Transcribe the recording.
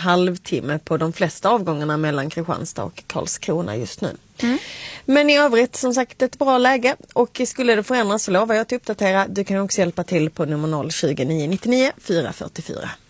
halvtimme på de flesta avgångarna mellan Kristianstad och Karlskrona just nu. Men i övrigt som sagt ett bra läge, och skulle det förändras så lovar jag att uppdatera. Du kan också hjälpa till på nummer 020 999 444.